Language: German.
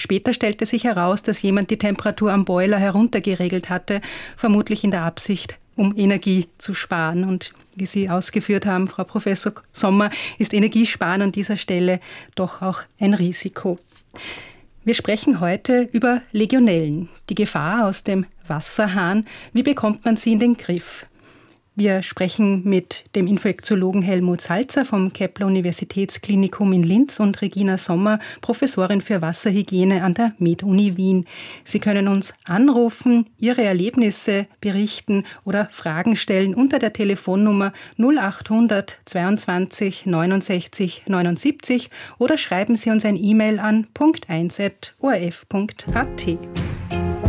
später stellte sich heraus, dass jemand die Temperatur am Boiler heruntergeregelt hatte, vermutlich in der Absicht, um Energie zu sparen. Und wie Sie ausgeführt haben, Frau Professor Sommer, ist Energiesparen an dieser Stelle doch auch ein Risiko. Wir sprechen heute über Legionellen, die Gefahr aus dem Wasserhahn. Wie bekommt man sie in den Griff? Wir sprechen mit dem Infektiologen Helmut Salzer vom Kepler-Universitätsklinikum in Linz und Regina Sommer, Professorin für Wasserhygiene an der Med-Uni Wien. Sie können uns anrufen, Ihre Erlebnisse berichten oder Fragen stellen unter der Telefonnummer 0800 22 69 79 oder schreiben Sie uns ein E-Mail an punkt1@orf.at.